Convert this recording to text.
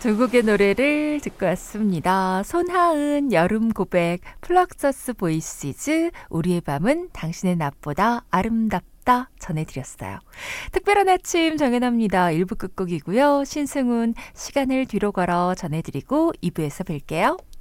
두 곡의 노래를 듣고 왔습니다. 손하은 여름 고백, 플럭서스 보이시즈 우리의 밤은 당신의 낮보다 아름답다 전해드렸어요. 특별한 아침 정연아입니다. 1부 끝곡이고요. 신승훈 시간을 뒤로 걸어 전해드리고 2부에서 뵐게요.